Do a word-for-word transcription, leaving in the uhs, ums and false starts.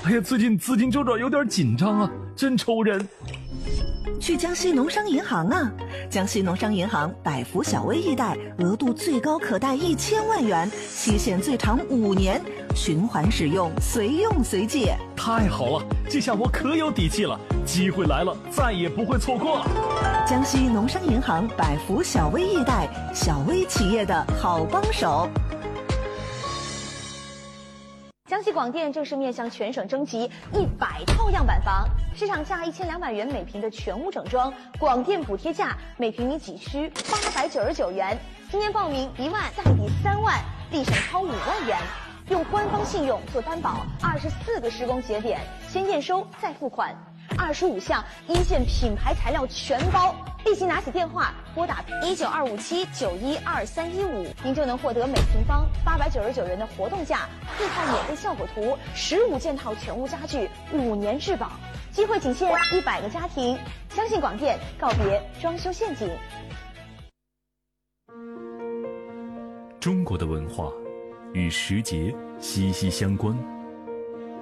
哎呀，最近资金周转有点紧张啊，真愁人。 去江西农商银行啊！江西农商银行百福小微易贷，额度最高可贷一千万元，期限最长五年，循环使用，随用随借。 太好了，这下我可有底气了，机会来了，再也不会错过了。 江西农商银行百福小微易贷，小微企业的好帮手。 江西广电正式面向全省征集一百套样板房，市场价一千两百元每平的全屋整装，广电补贴价每平米几需八百九十九元。今年报名一万再抵三万，立省超五万元。用官方信用做担保，二十四个施工节点，先验收再付款，二十五项一线品牌材料全包。立即拿起电话拨打一九二五七九一二三一五，您就能获得每平方八百九十九元的活动价，四套免费效果图，十五件套全屋家具，五年质保。机会仅限一百个家庭，相信广电，告别装修陷阱。 中国的文化与时节息息相关。